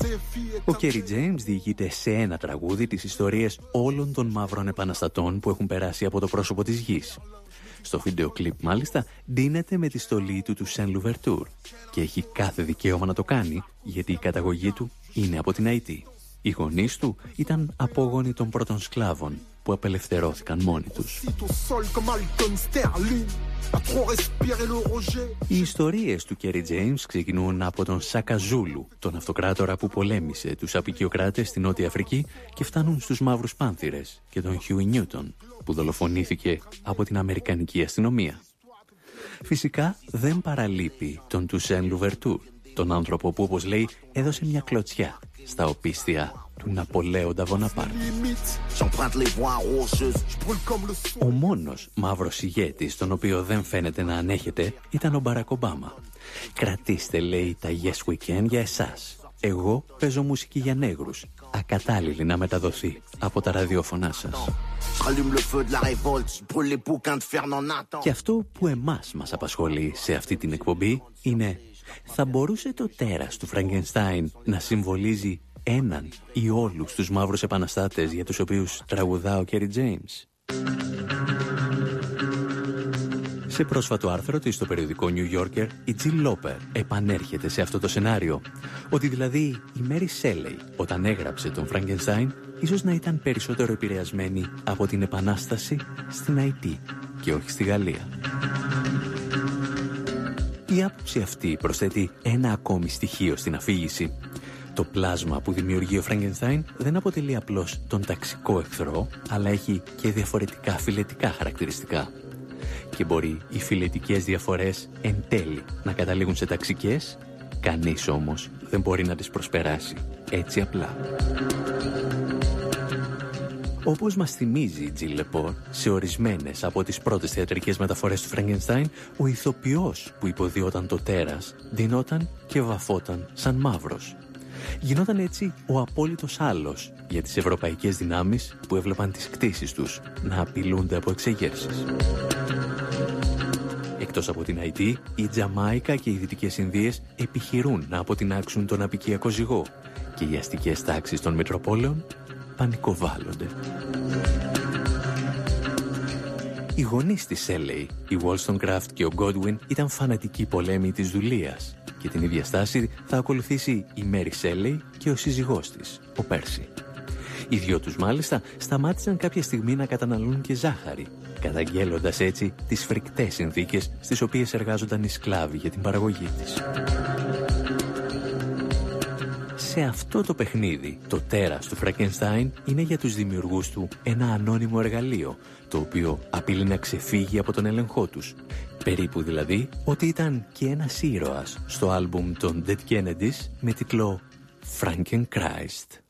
Ο Κέρι Τζέιμς διηγείται σε ένα τραγούδι τις ιστορίες όλων των μαύρων επαναστατών που έχουν περάσει από το πρόσωπο της γης. Στο βίντεο κλιπ μάλιστα ντύνεται με τη στολή του Σεν Λουβερτούρ και έχει κάθε δικαίωμα να το κάνει γιατί η καταγωγή του είναι από την Αϊτή. Οι γονείς του ήταν απόγονοι των πρώτων σκλάβων που απελευθερώθηκαν μόνοι τους. Οι ιστορίες του Κέρι Τζέιμς ξεκινούν από τον Σάκα Ζούλου, τον αυτοκράτορα που πολέμησε τους απικιοκράτες στη Νότια Αφρική και φτάνουν στους Μαύρους Πάνθηρες και τον Χιούι Νιούτον που δολοφονήθηκε από την Αμερικανική αστυνομία. Φυσικά δεν παραλείπει τον Τουσέν Λουβερτούρ, τον άνθρωπο που όπως λέει έδωσε μια κλωτσιά στα οπίστια του Ναπολέοντα Βοναπάρτ. Ο μόνος μαύρος ηγέτης τον οποίο δεν φαίνεται να ανέχεται ήταν ο Μπαράκ Ομπάμα. «Κρατήστε», λέει, «τα Yes Weekend για εσάς. Εγώ παίζω μουσική για νέγρους, ακατάλληλη να μεταδοθεί από τα ραδιόφωνά σας». Και αυτό που εμάς μας απασχολεί σε αυτή την εκπομπή είναι: θα μπορούσε το τέρας του Φραγκενστάιν να συμβολίζει έναν ή όλους τους μαύρους επαναστάτες για τους οποίους τραγουδά ο Κέρι Τζέιμς? Σε πρόσφατο άρθρο της στο περιοδικό New Yorker, η Jill Loper επανέρχεται σε αυτό το σενάριο. Ότι δηλαδή η Mary Shelley, όταν έγραψε τον Φραγκενστάιν, ίσως να ήταν περισσότερο επηρεασμένη από την Επανάσταση στην Αϊτή και όχι στη Γαλλία. Η άποψη αυτή προσθέτει ένα ακόμη στοιχείο στην αφήγηση. Το πλάσμα που δημιουργεί ο Φραγκενστάιν δεν αποτελεί απλώς τον ταξικό εχθρό, αλλά έχει και διαφορετικά φυλετικά χαρακτηριστικά. Και μπορεί οι φυλετικές διαφορές εν τέλει να καταλήγουν σε ταξικές, κανείς όμως δεν μπορεί να τις προσπεράσει έτσι απλά. Όπως μας θυμίζει η Jill Lepore, σε ορισμένες από τις πρώτες θεατρικές μεταφορές του Φραγκενστάιν, ο ηθοποιός που υποδιόταν το τέρας ντυνόταν και βαφόταν σαν μαύρος. Γινόταν έτσι ο απόλυτος άλλος για τις ευρωπαϊκές δυνάμεις που έβλεπαν τις κτήσεις τους να απειλούνται από εξεγέρσεις. Εκτός από την Αϊτή, η Τζαμάικα και οι Δυτικές Ινδίες επιχειρούν να αποτινάξουν τον απικιακό ζυγό και οι αστικές τάξεις των Μητροπόλεων πανικοβάλλονται. Οι γονείς της Shelley, η Wollstonecraft και ο Godwin, ήταν φανατικοί πολέμοι της δουλείας και την ίδια στάση θα ακολουθήσει η Mary Shelley και ο σύζυγός της, ο Πέρσι. Οι δυο τους μάλιστα σταμάτησαν κάποια στιγμή να καταναλώνουν και ζάχαρη, καταγγέλλοντας έτσι τις φρικτές συνθήκες στις οποίες εργάζονταν οι σκλάβοι για την παραγωγή της. Σε αυτό το παιχνίδι, το τέρας του Φραγκενστάιν είναι για τους δημιουργούς του ένα ανώνυμο εργαλείο, το οποίο απειλεί να ξεφύγει από τον έλεγχό τους. Περίπου δηλαδή ότι ήταν και ένας ήρωας στο άλμπουμ των Dead Kennedys με τίτλο Frankenchrist.